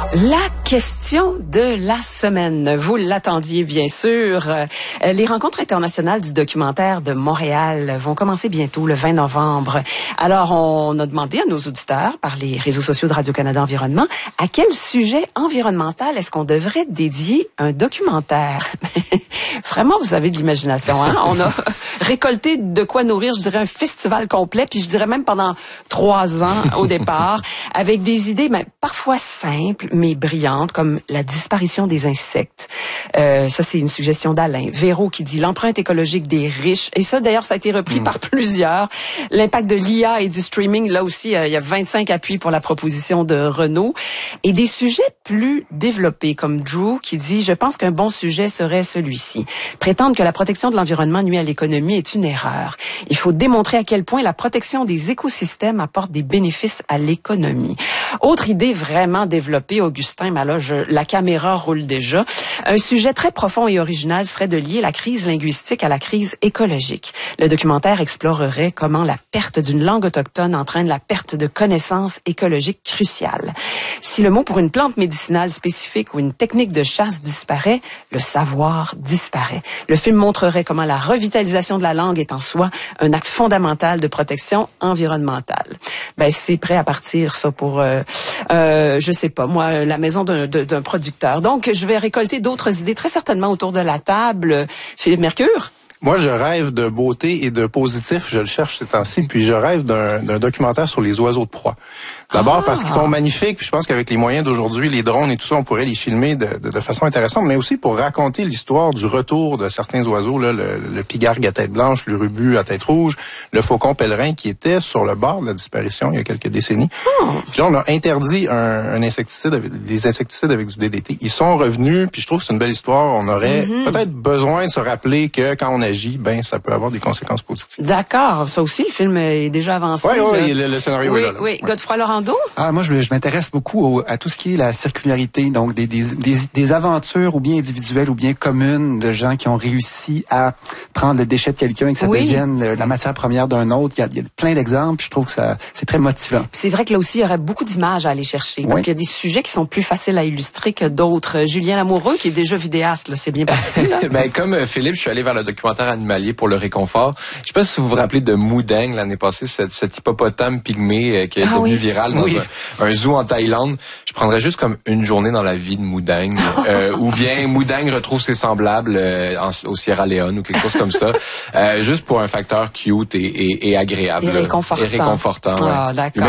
La question de la semaine, vous l'attendiez bien sûr. Les rencontres internationales du documentaire de Montréal vont commencer bientôt, le 20 novembre. Alors, on a demandé à nos auditeurs, par les réseaux sociaux de Radio-Canada Environnement, à quel sujet environnemental est-ce qu'on devrait dédier un documentaire? Vraiment, vous avez de l'imagination, hein? On a récolté de quoi nourrir, je dirais, un festival complet, puis je dirais même pendant 3 ans au départ, avec des idées parfois simples, mais brillantes, comme la disparition des insectes. Ça, c'est une suggestion d'Alain. Véro qui dit l'empreinte écologique des riches. Et ça, d'ailleurs, ça a été repris par plusieurs. L'impact de l'IA et du streaming, là aussi, il y a 25 appuis pour la proposition de Renault. Et des sujets plus développés, comme Drew qui dit, je pense qu'un bon sujet serait celui-ci. Prétendre que la protection de l'environnement nuit à l'économie est une erreur. Il faut démontrer à quel point la protection des écosystèmes apporte des bénéfices à l'économie. Autre idée vraiment développée, Augustin, mais là, la caméra roule déjà. Un sujet très profond et original serait de lier la crise linguistique à la crise écologique. Le documentaire explorerait comment la perte d'une langue autochtone entraîne la perte de connaissances écologiques cruciales. Si le mot pour une plante médicinale spécifique ou une technique de chasse disparaît, le savoir disparaît. Le film montrerait comment la revitalisation de la langue est en soi un acte fondamental de protection environnementale. Ben, c'est prêt à partir, ça, pour, je sais pas, moi, la maison d'un producteur. Donc, je vais récolter d'autres idées, très certainement, autour de la table. Philippe Mercure? Moi, je rêve de beauté et de positif. Je le cherche ces temps-ci. Puis, je rêve d'un documentaire sur les oiseaux de proie. D'abord parce qu'ils sont magnifiques. Puis je pense qu'avec les moyens d'aujourd'hui, les drones et tout ça, on pourrait les filmer de façon intéressante. Mais aussi pour raconter l'histoire du retour de certains oiseaux. Là, le pigargue à tête blanche, le l'urubu à tête rouge, le faucon pèlerin qui était sur le bord de la disparition il y a quelques décennies. Puis là, on a interdit un insecticide, les insecticides avec du DDT. Ils sont revenus. Puis je trouve que c'est une belle histoire. On aurait peut-être besoin de se rappeler que quand on agit, ben ça peut avoir des conséquences positives. D'accord. Ça aussi, le film est déjà avancé. Oui, le scénario est là. Oui, Godefroy Laurando? Moi, je m'intéresse beaucoup à tout ce qui est la circularité, donc des aventures ou bien individuelles ou bien communes de gens qui ont réussi à prendre le déchet de quelqu'un et que ça devienne la matière première d'un autre. Il y a plein d'exemples. Je trouve que c'est très motivant. C'est vrai que là aussi, il y aurait beaucoup d'images à aller chercher parce qu'il y a des sujets qui sont plus faciles à illustrer que d'autres. Julien Lamoureux, qui est déjà vidéaste, là, c'est bien parti. Ben, comme Philippe, je suis allé vers le documentaire animalier pour le réconfort. Je sais pas si vous vous rappelez de Moudeng l'année passée, cet hippopotame pygmée qui est devenu viral dans un zoo en Thaïlande. Je prendrais juste comme une journée dans la vie de Moudeng. Ou bien Moudeng retrouve ses semblables au Sierra Leone ou quelque chose comme ça. Juste pour un facteur cute et agréable. Et réconfortant. Et réconfortant, Ah, d'accord.